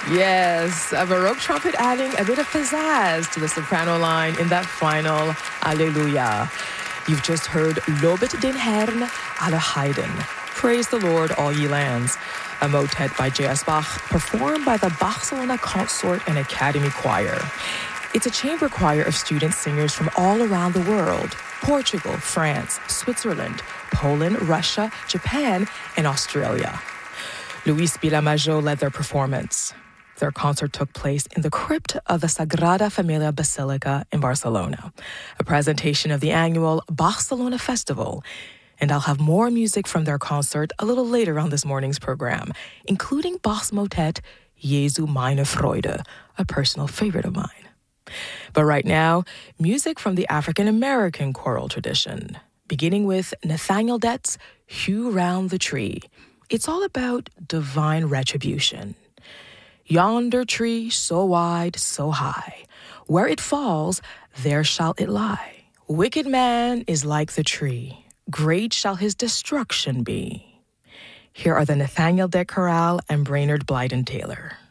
Yes, a Baroque trumpet adding a bit of pizzazz to the soprano line in that final Alleluia. You've just heard Lobet den Herrn, alle Heiden. Praise the Lord, all ye lands. A motet by J.S. Bach, performed by the Barcelona Consort and Academy Choir. It's a chamber choir of student singers from all around the world: Portugal, France, Switzerland, Poland, Russia, Japan, and Australia. Luis Vilamajo led their performance. Their concert took place in the crypt of the Sagrada Familia Basilica in Barcelona, a presentation of the annual Barcelona Festival. And I'll have more music from their concert a little later on this morning's program, including Bach's motet, Jesu meine Freude, a personal favorite of mine. But right now, music from the African-American choral tradition, beginning with Nathaniel Dett's Hew Round the Tree. It's all about divine retribution. Yonder tree, so wide, so high, where it falls, there shall it lie. Wicked man is like the tree, great shall his destruction be. Here are the Nathaniel Dett Chorale and Brainerd Blyden Taylor.